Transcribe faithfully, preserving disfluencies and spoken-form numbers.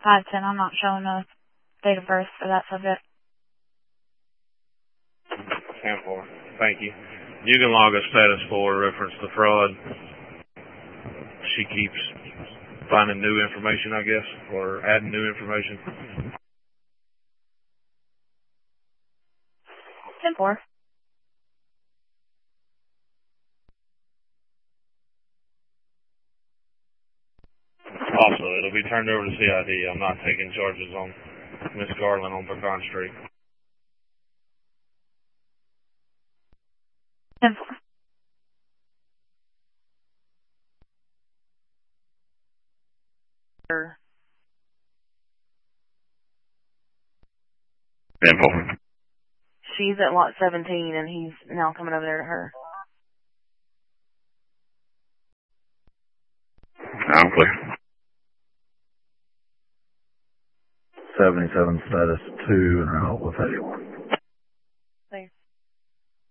five ten. I'm not showing a date of birth for that subject. ten four. Thank you. You can log a status for reference to fraud. She keeps finding new information, I guess, or adding new information. ten four. Also, it'll be turned over to C I D. I'm not taking charges on Miss Garland on Pecan Street. ten four. ten four. She's at lot seventeen, and he's now coming over there to her. I'm clear. seventy-seven status two and out with eighty-one.